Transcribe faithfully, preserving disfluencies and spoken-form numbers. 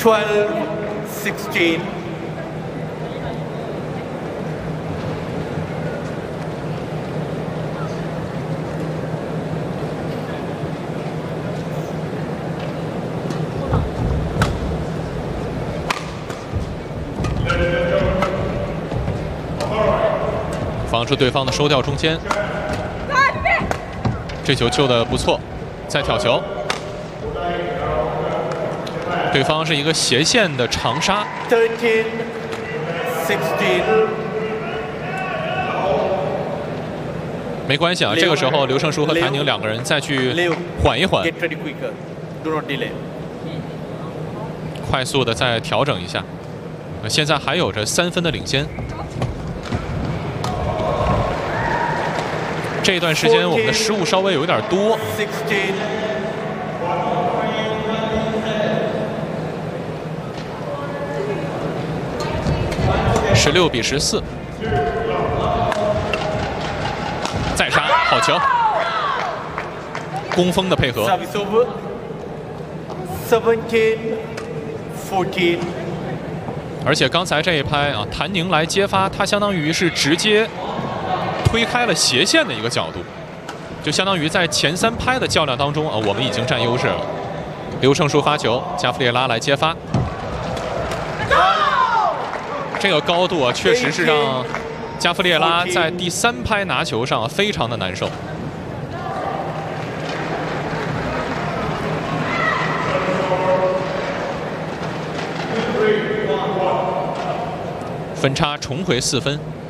twelve sixteen. 防止对方的收掉中间，这球救的不错，再挑球。对方是一个斜线的长杀。 thirteen sixteen. 没关系啊，这个时候刘胜书和谭宁两个人再去缓一缓， Get ready quicker. Do not delay. 快速的再调整一下。现在还有着三分的领先。这一段时间我们的失误稍微有一点多。 sixteen. 十六比十四。再杀，好球！攻锋的配合。 Service over. seventeen fourteen. 而且刚才这一拍啊，谭宁来接发，他相当于是直接推开了斜线的一个角度，就相当于在前三拍的较量当中啊，我们已经占优势了。刘胜书发球，加夫列拉来接发。这个高度啊，确实是让加夫列拉在第三拍拿球上非常的难受。分差重回四分。